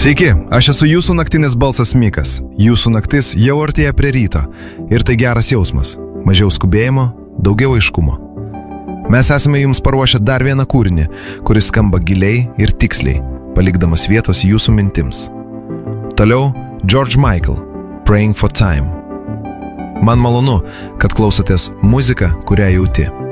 Sveiki, aš esu jūsų naktinis balsas Mikas. Jūsų naktis jau artėja prie ryto. Ir tai geras jausmas. Mažiau skubėjimo, daugiau aiškumo. Mes esame jums paruošę dar vieną kūrinį, kuris skamba giliai ir tiksliai, palikdamas vietos jūsų mintims. Toliau George Michael, Praying for Time. Man malonu, kad klausotės muziką, kurią jauti.